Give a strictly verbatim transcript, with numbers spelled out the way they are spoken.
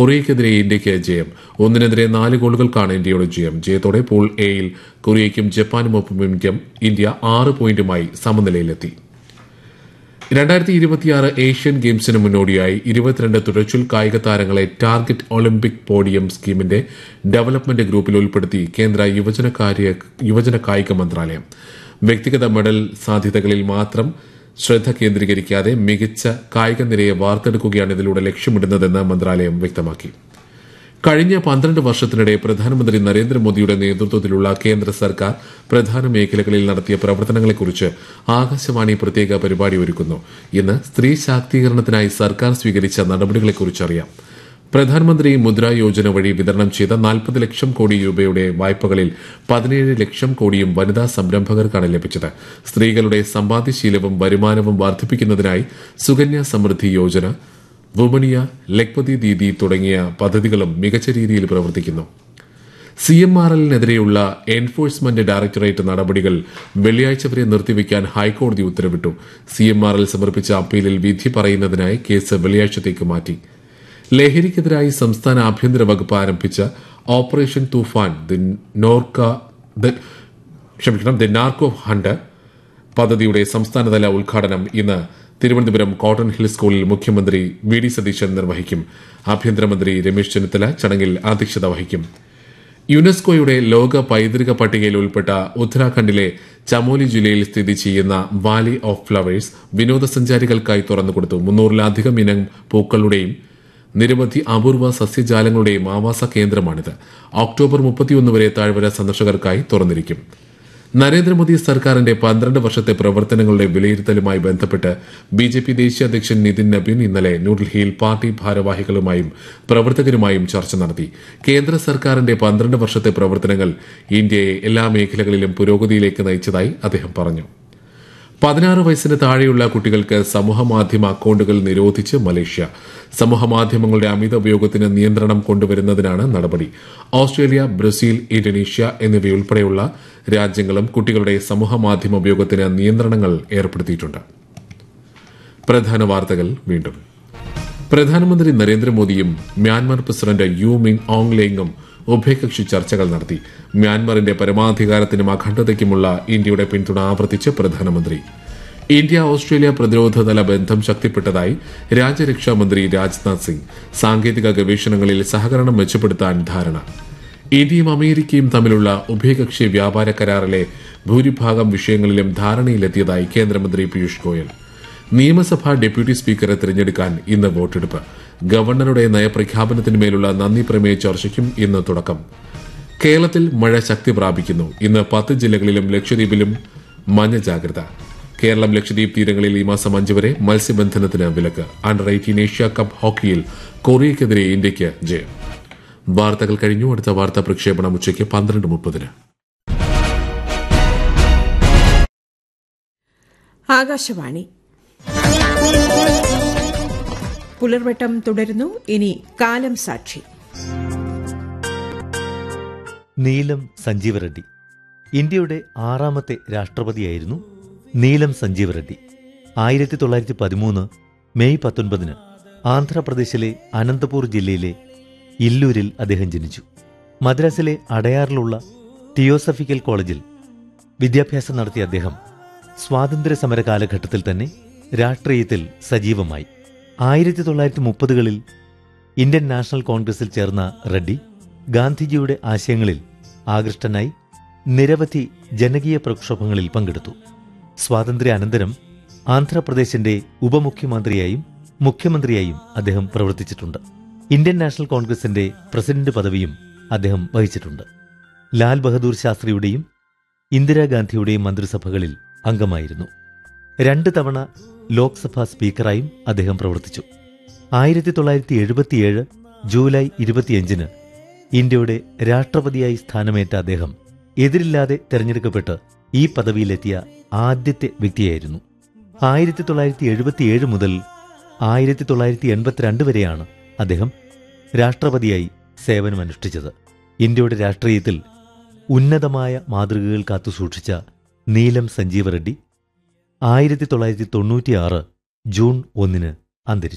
കൊറിയയ്ക്കെതിരെ ഇന്ത്യയ്ക്ക് ജയം. ഒന്നിനെതിരെ നാല് ഗോളുകൾക്കാണ് ഇന്ത്യയുടെ ജയം. ജയത്തോടെ പൂൾ എയിൽ കൊറിയയ്ക്കും ജപ്പാനുമൊപ്പം ഇന്ത്യ ആറ് പോയിന്റുമായി സമനിലയിലെത്തി. രണ്ടായിരത്തി ഇരുപത്തിയാറ് ഏഷ്യൻ ഗെയിംസിന് മുന്നോടിയായി ഇരുപത്തിരണ്ട് തുടർച്ചൽ കായിക താരങ്ങളെ ടാർഗറ്റ് ഒളിമ്പിക് പോഡിയം സ്കീമിന്റെ ഡെവലപ്മെന്റ് ഗ്രൂപ്പിൽ ഉൾപ്പെടുത്തി കേന്ദ്ര യുവജനകാര്യ യുവജന കായിക മന്ത്രാലയം. വ്യക്തിഗത മെഡൽ സാധ്യതകളിൽ മാത്രം ശ്രദ്ധ കേന്ദ്രീകരിക്കാതെ മികച്ച കായിക നിരയെ വാർത്തെടുക്കുകയാണ് ഇതിലൂടെ ലക്ഷ്യമിടുന്നതെന്ന് മന്ത്രാലയം വ്യക്തമാക്കി. കഴിഞ്ഞ പന്ത്രണ്ട് വർഷത്തിനിടെ പ്രധാനമന്ത്രി നരേന്ദ്രമോദിയുടെ നേതൃത്വത്തിലുള്ള കേന്ദ്ര സർക്കാർ പ്രധാന മേഖലകളിൽ നടത്തിയ പ്രവർത്തനങ്ങളെക്കുറിച്ച് ആകാശവാണി പ്രത്യേക പരിപാടി ഒരുക്കുന്നു. ഇന്ന് സ്ത്രീ ശാക്തീകരണത്തിനായി സർക്കാർ സ്വീകരിച്ച നടപടികളെക്കുറിച്ച് അറിയാം. പ്രധാനമന്ത്രി മുദ്രാ യോജന വഴി വിതരണം ചെയ്ത നാൽപ്പത് ലക്ഷം കോടി രൂപയുടെ വായ്പകളിൽ പതിനേഴ് ലക്ഷം കോടിയും വനിതാ സംരംഭകർക്കാണ് ലഭിച്ചത്. സ്ത്രീകളുടെ സമ്പാദ്യശീലവും വരുമാനവും വർദ്ധിപ്പിക്കുന്നതിനായി സുകന്യ സമൃദ്ധി യോജന, വുമനിയ, ലഖ്പതി ദീദി തുടങ്ങിയ പദ്ധതികളും മികച്ച രീതിയിൽ പ്രവർത്തിക്കുന്നു. C M R എല്ലിനെതിരെയുള്ള enforcement directorate നടപടികൾ വെള്ളിയാഴ്ച വരെ നിർത്തിവെക്കാൻ ഹൈക്കോടതി ഉത്തരവിട്ടു. സി എം ആർ എൽ സമർപ്പിച്ച അപ്പീലിൽ വിധി പറയുന്നതിനായി കേസ് വെള്ളിയാഴ്ചത്തേക്ക് മാറ്റി. ലഹരിക്കെതിരായി സംസ്ഥാന ആഭ്യന്തര വകുപ്പ് ആരംഭിച്ച ഓപ്പറേഷൻ തൂഫാൻ ദി നോർക്ക ക്ഷമിക്കണം ദി നാർക്കോ ഹണ്ട് പദ്ധതിയുടെ സംസ്ഥാനതല ഉദ്ഘാടനം ഇന്ന് തിരുവനന്തപുരം കോട്ടൺ ഹിൽ സ്കൂളിൽ മുഖ്യമന്ത്രി വി ഡി സതീശൻ നിർവഹിക്കും. ആഭ്യന്തരമന്ത്രി രമേശ് ചെന്നിത്തല ചടങ്ങിൽ അധ്യക്ഷത വഹിക്കും. യുനെസ്കോയുടെ ലോക പൈതൃക പട്ടികയിൽ ഉൾപ്പെട്ട ഉത്തരാഖണ്ഡിലെ ചമോലി ജില്ലയിൽ സ്ഥിതി ചെയ്യുന്ന വാലി ഓഫ് ഫ്ലവേഴ്സ് വിനോദസഞ്ചാരികൾക്കായി തുറന്നുകൊടുത്തു. മുന്നൂറിലധികം ഇനം പൂക്കളുടെയും നിരവധി അപൂർവ സസ്യജാലങ്ങളുടെയും ആവാസ കേന്ദ്രമാണിത്. ഒക്ടോബർ മുപ്പത്തിയൊന്ന് വരെ താഴ്വര സന്ദർശകർക്കായി തുറന്നിരിക്കും. നരേന്ദ്രമോദി സർക്കാരിന്റെ പന്ത്രണ്ട് വർഷത്തെ പ്രവർത്തനങ്ങളുടെ വിലയിരുത്തലുമായി ബന്ധപ്പെട്ട് ബി ജെ പി ദേശീയ അധ്യക്ഷൻ നിതിൻ നബീൻ ഇന്നലെ ന്യൂഡൽഹിയിൽ പാർട്ടി ഭാരവാഹികളുമായും പ്രവർത്തകരുമായും ചർച്ച നടത്തി. കേന്ദ്ര സർക്കാരിന്റെ പന്ത്രണ്ട് വർഷത്തെ പ്രവർത്തനങ്ങൾ ഇന്ത്യയെ എല്ലാ മേഖലകളിലും പുരോഗതിയിലേക്ക് നയിച്ചതായി അദ്ദേഹം പറഞ്ഞു. പതിനാറ് വയസ്സിന് താഴെയുള്ള കുട്ടികൾക്ക് സമൂഹമാധ്യമ അക്കൌണ്ടുകൾ നിരോധിച്ച് മലേഷ്യ. സമൂഹമാധ്യമങ്ങളുടെ അമിത ഉപയോഗത്തിന് നിയന്ത്രണം കൊണ്ടുവരുന്നതിനാണ് നടപടി. ഓസ്ട്രേലിയ, ബ്രസീൽ, ഇന്തോനേഷ്യ എന്നിവയുൾപ്പെടെയുള്ള രാജ്യങ്ങളും കുട്ടികളുടെ സമൂഹമാധ്യമ ഉപയോഗത്തിന് നിയന്ത്രണങ്ങൾ ഏർപ്പെടുത്തിയിട്ടുണ്ട്. പ്രധാന വാർത്തകൾ വീണ്ടും. പ്രധാനമന്ത്രി നരേന്ദ്രമോദിയും മ്യാൻമാർ പ്രസിഡന്റ് യു മിൻ ഓങ് ലേങ്ങും ഉഭയകക്ഷി ചർച്ചകൾ നടത്തി. മ്യാൻമറിന്റെ പരമാധികാരത്തിനും അഖണ്ഡതയ്ക്കുമുള്ള ഇന്ത്യയുടെ പിന്തുണ ആവർത്തിച്ച് പ്രധാനമന്ത്രി. ഇന്ത്യ ഓസ്ട്രേലിയ പ്രതിരോധതല ബന്ധം ശക്തിപ്പെട്ടതായി രാജ്യരക്ഷാമന്ത്രി രാജ്നാഥ് സിംഗ്. സാങ്കേതിക ഗവേഷണങ്ങളിൽ സഹകരണം മെച്ചപ്പെടുത്താൻ ധാരണ. ഇന്ത്യയും അമേരിക്കയും തമ്മിലുള്ള ഉഭയകക്ഷി വ്യാപാര കരാറിലെ ഭൂരിഭാഗം വിഷയങ്ങളിലും ധാരണയിലെത്തിയതായി കേന്ദ്രമന്ത്രി പീയൂഷ് ഗോയൽ. നിയമസഭാ ഡെപ്യൂട്ടി സ്പീക്കറെ തിരഞ്ഞെടുക്കാൻ ഇന്ന് വോട്ടെടുപ്പ്. ഗവർണറുടെ നയപ്രഖ്യാപനത്തിന്മേലുള്ള നന്ദി പ്രമേയ ചർച്ചയ്ക്കും ഇന്ന് തുടക്കം. കേരളത്തിൽ മഴ ശക്തി പ്രാപിക്കുന്നു. ഇന്ന് പത്ത് ജില്ലകളിലും ലക്ഷദ്വീപിലും മഞ്ഞ ജാഗ്രത. കേരളം ലക്ഷദ്വീപ് തീരങ്ങളിൽ ഈ മാസം അഞ്ച് വരെ മത്സ്യബന്ധനത്തിന് വിലക്ക്. അണ്ടർ എയ്റ്റീൻ ഏഷ്യ കപ്പ് ഹോക്കിയിൽ കൊറിയയ്ക്കെതിരെ ഇന്ത്യയ്ക്ക് ജയം. വാർത്തകൾ കഴിഞ്ഞു. അടുത്ത വാർത്താ പ്രക്ഷേപണം ഉച്ചയ്ക്ക് പന്ത്രണ്ട് മുപ്പതിന്. ആകാശവാണി പുലർവട്ടം തുടരുന്നു. ഇനി കാലം സാക്ഷി. നീലം സഞ്ജീവ റെഡ്ഡി ഇന്ത്യയുടെ ആറാമത്തെ രാഷ്ട്രപതിയായിരുന്നു നീലം സഞ്ജീവ റെഡ്ഡി. ആയിരത്തി തൊള്ളായിരത്തി പതിമൂന്ന് മെയ് പത്തൊൻപതിന് ആന്ധ്രാപ്രദേശിലെ അനന്തപൂർ ജില്ലയിലെ ഇല്ലൂരിൽ അദ്ദേഹം ജനിച്ചു. മദ്രാസിലെ അടയാറിലുള്ള തിയോസഫിക്കൽ കോളേജിൽ വിദ്യാഭ്യാസം നടത്തിയ അദ്ദേഹം സ്വാതന്ത്ര്യ സമര കാലഘട്ടത്തിൽ തന്നെ രാഷ്ട്രീയത്തിൽ സജീവമായി. ആയിരത്തി തൊള്ളായിരത്തി മുപ്പതുകളിൽ ഇന്ത്യൻ നാഷണൽ കോൺഗ്രസിൽ ചേർന്ന റെഡ്ഡി ഗാന്ധിജിയുടെ ആശയങ്ങളിൽ ആകൃഷ്ടനായി നിരവധി ജനകീയ പ്രക്ഷോഭങ്ങളിൽ പങ്കെടുത്തു. സ്വാതന്ത്ര്യാനന്തരം ആന്ധ്രാപ്രദേശിന്റെ ഉപമുഖ്യമന്ത്രിയായും മുഖ്യമന്ത്രിയായും അദ്ദേഹം പ്രവർത്തിച്ചിട്ടുണ്ട്. ഇന്ത്യൻ നാഷണൽ കോൺഗ്രസിന്റെ പ്രസിഡന്റ് പദവിയും അദ്ദേഹം വഹിച്ചിട്ടുണ്ട്. ലാൽ ബഹദൂർ ശാസ്ത്രിയുടെയും ഇന്ദിരാഗാന്ധിയുടെയും മന്ത്രിസഭകളിൽ അംഗമായിരുന്നു. രണ്ട് തവണ ലോക്സഭാ സ്പീക്കറായും അദ്ദേഹം പ്രവർത്തിച്ചു. ആയിരത്തി തൊള്ളായിരത്തി എഴുപത്തിയേഴ് ജൂലൈ ഇരുപത്തിയഞ്ചിന് ഇന്ത്യയുടെ രാഷ്ട്രപതിയായി സ്ഥാനമേറ്റ അദ്ദേഹം എതിരില്ലാതെ തെരഞ്ഞെടുക്കപ്പെട്ട് ഈ പദവിയിലെത്തിയ ആദ്യത്തെ വ്യക്തിയായിരുന്നു. ആയിരത്തി തൊള്ളായിരത്തി എഴുപത്തിയേഴ് മുതൽ ആയിരത്തി തൊള്ളായിരത്തി എൺപത്തിരണ്ട് വരെയാണ് അദ്ദേഹം രാഷ്ട്രപതിയായി സേവനമനുഷ്ഠിച്ചത്. ഇന്ത്യയുടെ രാഷ്ട്രീയത്തിൽ ഉന്നതമായ മാതൃകകൾ കാത്തുസൂക്ഷിച്ച നീലം സഞ്ജീവ റെഡ്ഡി ആയിരത്തി തൊള്ളായിരത്തി തൊണ്ണൂറ്റിയാറ് ജൂൺ ഒന്നിന് അന്തരിച്ചു.